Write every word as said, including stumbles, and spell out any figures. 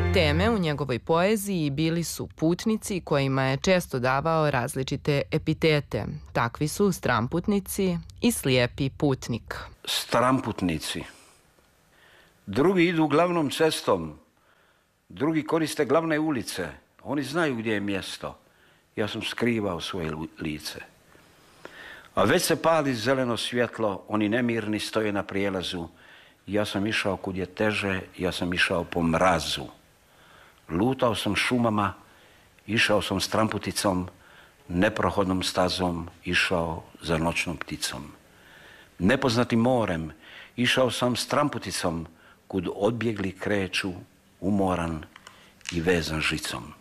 Teme u njegovoj poeziji bili su putnici kojima je često davao različite epitete. Takvi su stramputnici i slijepi putnik. Stramputnici. Drugi idu glavnom cestom, drugi koriste glavne ulice. Oni znaju gdje je mjesto. Ja sam skrivao svoje lice. A već se pali zeleno svjetlo, oni nemirni stoje na prijelazu. Ja sam išao kud je teže, ja sam išao po mrazu. Lutao sam šumama, išao sam stramputicom, neprohodnom stazom, išao za noćnom pticom. Nepoznatim morem, išao sam stramputicom, kud odbjegli kreću, umoran i vezan žicom.